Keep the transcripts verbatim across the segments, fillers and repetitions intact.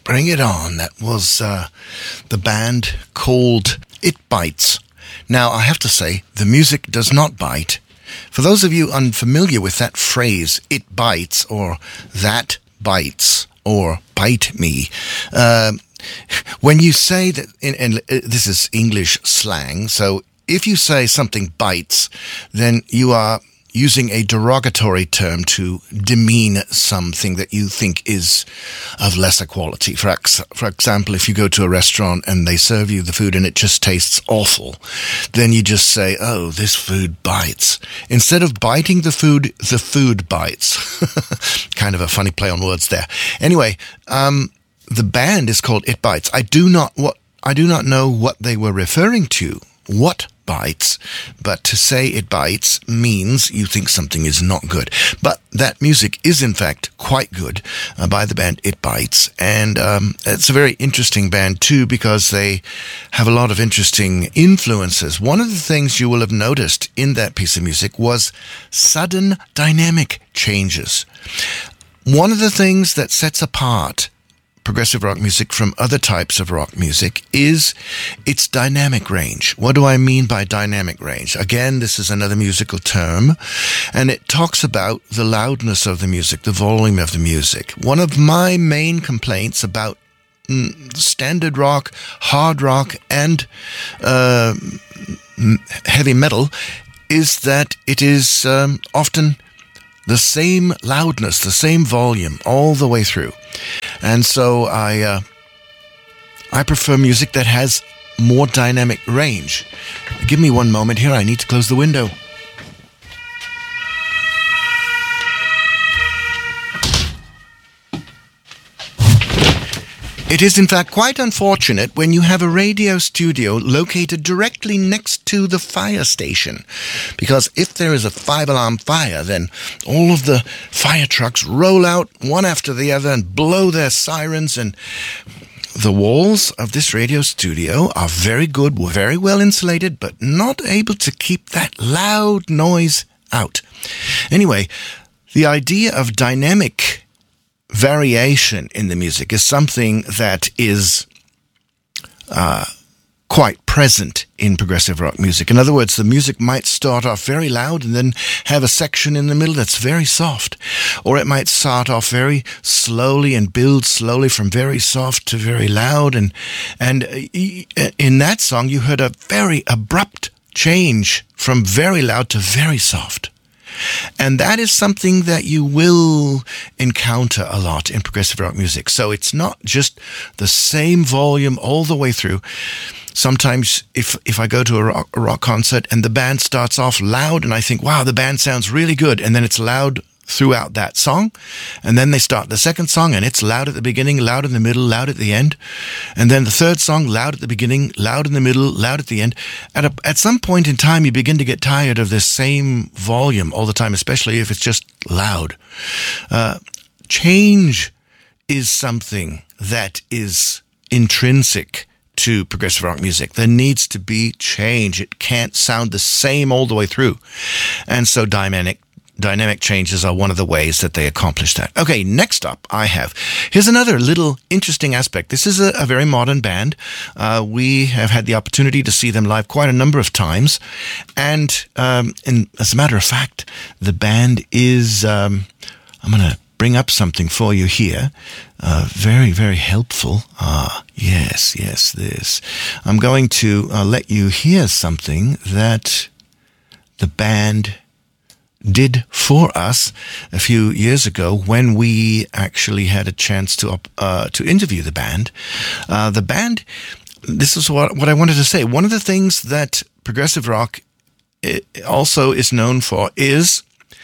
Bring it on. That was uh, the band called It Bites. Now, I have to say, the music does not bite. For those of you unfamiliar with that phrase, it bites, or that bites, or bite me, uh, when you say that, and this is English slang, so if you say something bites, then you are using a derogatory term to demean something that you think is of lesser quality. For, ex- for example, if you go to a restaurant and they serve you the food and it just tastes awful, then you just say, oh, this food bites. Instead of biting the food, the food bites. Kind of a funny play on words there. Anyway, um, the band is called It Bites. I do not what I do not know what they were referring to. What bites, but to say it bites means you think something is not good. But that music is in fact quite good uh, by the band It Bites, and um, it's a very interesting band too because they have a lot of interesting influences. One of the things you will have noticed in that piece of music was sudden dynamic changes. One of the things that sets apart progressive rock music from other types of rock music is its dynamic range. What do I mean by dynamic range? Again, this is another musical term, and it talks about the loudness of the music, the volume of the music. One of my main complaints about mm, standard rock, hard rock, and uh, heavy metal is that it is um, often the same loudness, the same volume all the way through. And so I uh, I prefer music that has more dynamic range. Give me one moment here. I need to close the window. It is in fact quite unfortunate when you have a radio studio located directly next to the fire station, because if there is a five-alarm fire, then all of the fire trucks roll out one after the other and blow their sirens, and the walls of this radio studio are very good, very well insulated, but not able to keep that loud noise out. Anyway, the idea of dynamic variation in the music is something that is uh, quite present in progressive rock music. In other words, the music might start off very loud and then have a section in the middle that's very soft. Or it might start off very slowly and build slowly from very soft to very loud. And, and in that song, you heard a very abrupt change from very loud to very soft. And that is something that you will encounter a lot in progressive rock music. So it's not just the same volume all the way through. Sometimes if if I go to a rock, a rock concert and the band starts off loud and I think, wow, the band sounds really good, and then it's loud throughout that song, and then they start the second song and it's loud at the beginning, loud in the middle, loud at the end, and then the third song, loud at the beginning, loud in the middle, loud at the end. At a, at some point in time, you begin to get tired of this same volume all the time, especially if it's just loud. Uh, change is something that is intrinsic to progressive rock music. There needs to be change. It can't sound the same all the way through. And so dynamic Dynamic changes are one of the ways that they accomplish that. Okay, next up I have, here's another little interesting aspect. This is a, a very modern band. Uh, we have had the opportunity to see them live quite a number of times. And, um, and as a matter of fact, the band is, um, I'm going to bring up something for you here. Uh, very, very helpful. Ah, yes, yes, this. I'm going to uh, let you hear something that the band did for us a few years ago when we actually had a chance to uh, to interview the band. Uh, the band, this is what, what I wanted to say. One of the things that progressive rock also is known for is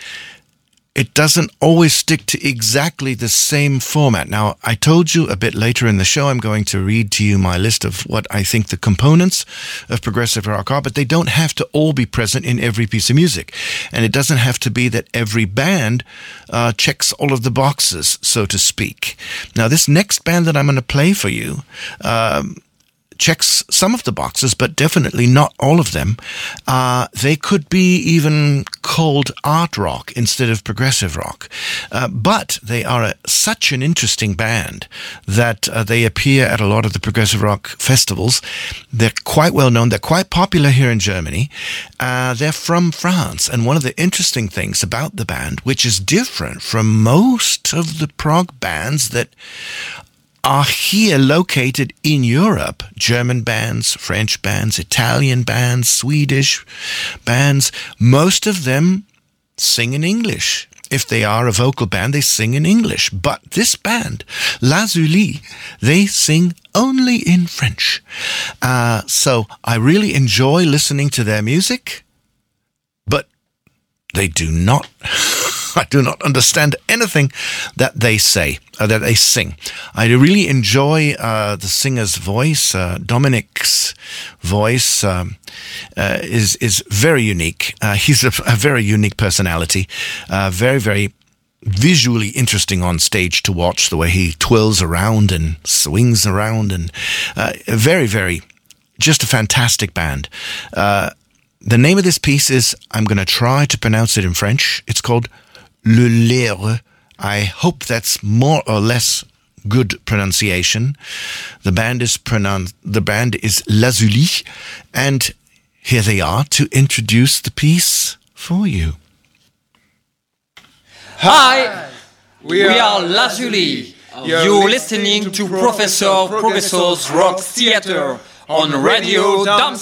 it doesn't always stick to exactly the same format. Now, I told you a bit later in the show, I'm going to read to you my list of what I think the components of progressive rock are, but they don't have to all be present in every piece of music. And it doesn't have to be that every band uh, checks all of the boxes, so to speak. Now, this next band that I'm going to play for you, um, checks some of the boxes, but definitely not all of them. Uh, they could be even called art rock instead of progressive rock. Uh, but they are a, such an interesting band that uh, they appear at a lot of the progressive rock festivals. They're quite well known. They're quite popular here in Germany. Uh, they're from France. And one of the interesting things about the band, which is different from most of the prog bands that are here located in Europe, German bands, French bands, Italian bands, Swedish bands, most of them sing in English. If they are a vocal band, they sing in English. But this band, Lazuli, they sing only in French. Uh, so I really enjoy listening to their music, but they do not... I do not understand anything that they say, uh, that they sing. I really enjoy uh, the singer's voice. Uh, Dominic's voice um, uh, is is very unique. Uh, he's a, a very unique personality, uh, very, very visually interesting on stage to watch, the way he twirls around and swings around, and uh, very, very, just a fantastic band. Uh, the name of this piece is, I'm going to try to pronounce it in French. It's called Le Lere. I hope that's more or less good pronunciation. The band is pronounced, the band is Lazuli, and here they are to introduce the piece for you. Hi, we are Lazuli. You're listening to Professor Progressor's Rock Theater on Radio Darmstadt.